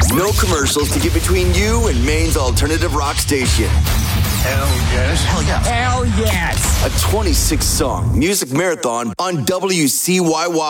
No commercials to get between you and Maine's alternative rock station. Hell yes. Hell yeah. Hell yes. A 26-song music marathon on WCYY.